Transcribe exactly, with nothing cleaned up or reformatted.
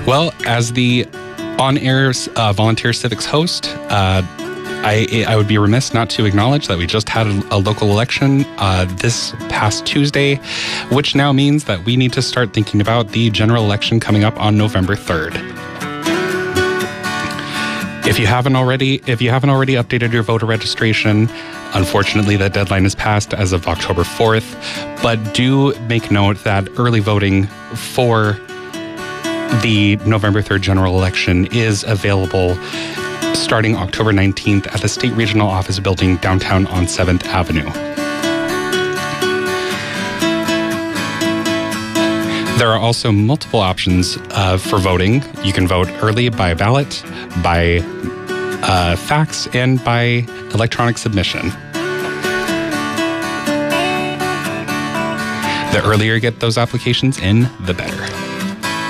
Well, as the on-air uh, volunteer civics host, uh, I, I would be remiss not to acknowledge that we just had a, a local election uh, this past Tuesday, which now means that we need to start thinking about the general election coming up on November third. If you haven't already, if you haven't already updated your voter registration, unfortunately, that deadline is passed as of October fourth. But do make note that early voting for the November third general election is available starting October nineteenth at the State Regional Office Building downtown on seventh Avenue. There are also multiple options uh, for voting. You can vote early by ballot, by uh, fax, and by electronic submission. The earlier you get those applications in, the better.